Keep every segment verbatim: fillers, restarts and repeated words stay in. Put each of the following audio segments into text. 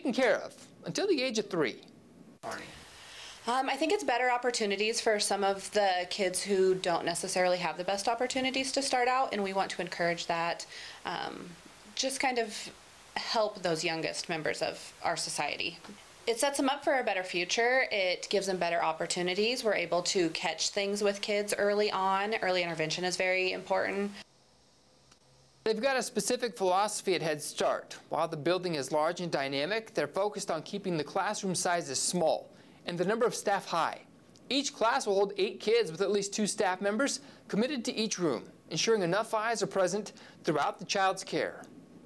taken care of until the age of three. Um, I think it's better opportunities for some of the kids who don't necessarily have the best opportunities to start out, and we want to encourage that. Um, just kind of help those youngest members of our society. It sets them up for a better future. It gives them better opportunities. We're able to catch things with kids early on. Early intervention is very important. They've got a specific philosophy at Head Start. While the building is large and dynamic, they're focused on keeping the classroom sizes small and the number of staff high. Each class will hold eight kids with at least two staff members committed to each room, ensuring enough eyes are present throughout the child's care.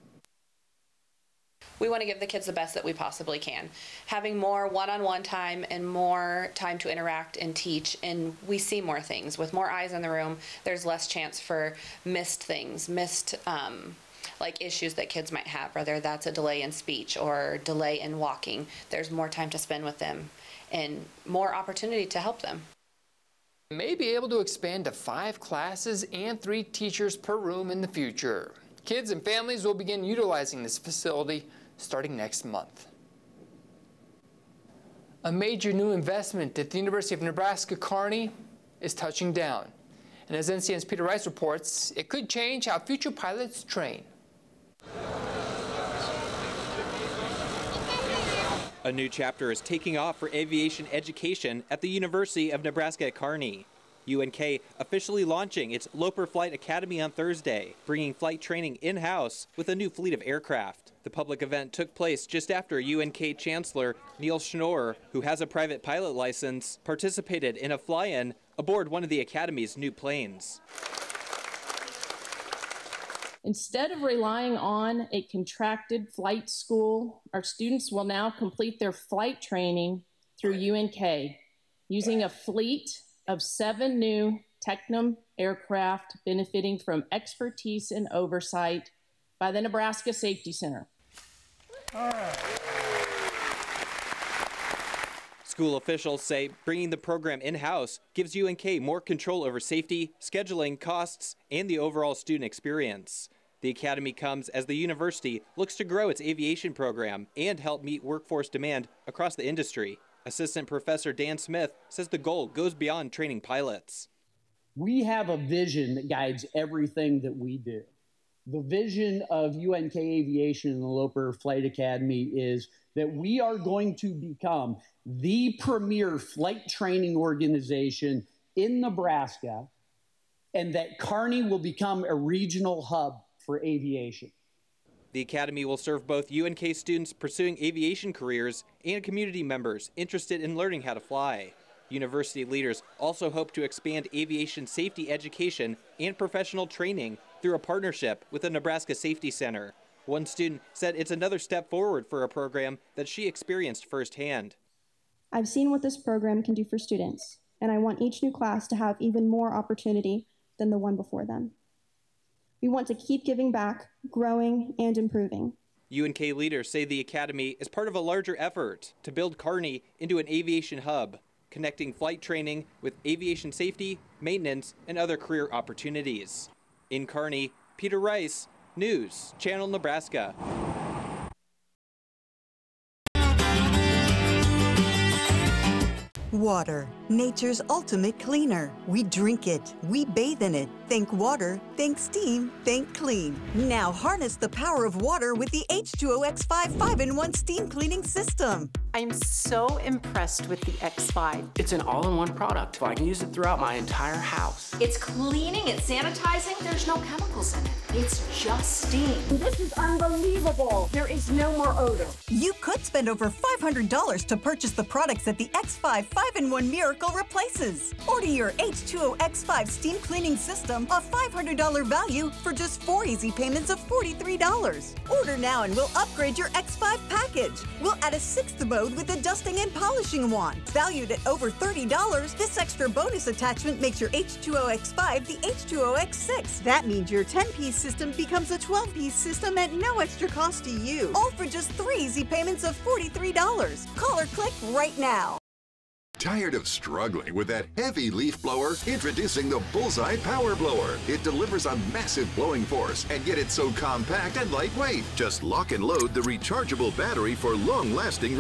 We want to give the kids the best that we possibly can. Having more one-on-one time and more time to interact and teach, and we see more things. With more eyes in the room, there's less chance for missed things, missed um, like issues that kids might have, whether that's a delay in speech or delay in walking. There's more time to spend with them and more opportunity to help them. May be able to expand to five classes and three teachers per room in the future. Kids and families will begin utilizing this facility starting next month. A major new investment at the University of Nebraska-Kearney is touching down. And as N C N's Peter Rice reports, it could change how future pilots train. A new chapter is taking off for aviation education at the University of Nebraska-Kearney. U N K officially launching its Loper Flight Academy on Thursday, bringing flight training in-house with a new fleet of aircraft. The public event took place just after U N K Chancellor Neil Schnorr, who has a private pilot license, participated in a fly-in aboard one of the Academy's new planes. Instead of relying on a contracted flight school, our students will now complete their flight training through U N K using a fleet of seven new Tecnam aircraft benefiting from expertise and oversight by the Nebraska Safety Center. School officials say bringing the program in-house gives U N K more control over safety, scheduling, costs, and the overall student experience. The academy comes as the university looks to grow its aviation program and help meet workforce demand across the industry. Assistant Professor Dan Smith says the goal goes beyond training pilots. We have a vision that guides everything that we do. The vision of U N K Aviation and the Loper Flight Academy is that we are going to become the premier flight training organization in Nebraska, and that Kearney will become a regional hub for aviation. The academy will serve both U N K students pursuing aviation careers and community members interested in learning how to fly. University leaders also hope to expand aviation safety education and professional training through a partnership with the Nebraska Safety Center. One student said it's another step forward for a program that she experienced firsthand. I've seen what this program can do for students, and I want each new class to have even more opportunity than the one before them. We want to keep giving back, growing, and improving. U N K leaders say the academy is part of a larger effort to build Kearney into an aviation hub, connecting flight training with aviation safety, maintenance, and other career opportunities. In Kearney, Peter Rice, News Channel Nebraska. Water, nature's ultimate cleaner. We drink it, we bathe in it. Think water, think steam, think clean. Now harness the power of water with the H two O X five five in one steam cleaning system. I'm so impressed with the X five. It's an all-in-one product. I can use it throughout my entire house. It's cleaning, it's sanitizing, there's no chemicals in it. It's just steam. This is unbelievable. There is no more odor. You could spend over five hundred dollars to purchase the products that the X five five in one Miracle replaces. Order your H two O X five steam cleaning system, a five hundred dollars value, for just four easy payments of forty-three dollars. Order now and we'll upgrade your X five package. We'll add a sixth mode with a dusting and polishing wand. Valued at over thirty dollars, this extra bonus attachment makes your H two O X five the H two O X six. That means your ten-piece system becomes a twelve-piece system at no extra cost to you. All for just three easy payments of forty-three dollars. Call or click right now. Tired of struggling with that heavy leaf blower? Introducing the Bullseye Power Blower. It delivers a massive blowing force, and yet it's so compact and lightweight. Just lock and load the rechargeable battery for long-lasting